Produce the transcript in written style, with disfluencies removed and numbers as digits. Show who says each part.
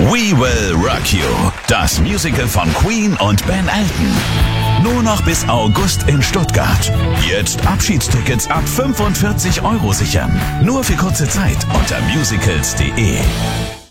Speaker 1: We Will Rock You, das Musical von Queen und Ben Elton. Nur noch bis August in Stuttgart. Jetzt Abschiedstickets ab 45 € sichern. Nur für kurze Zeit unter musicals.de.